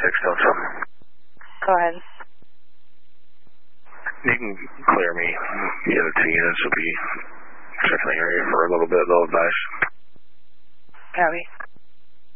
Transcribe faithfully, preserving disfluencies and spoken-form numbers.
six Delta. Go ahead. You can clear me. The other two units will be checking the area for a little bit. They'll advise. Copy.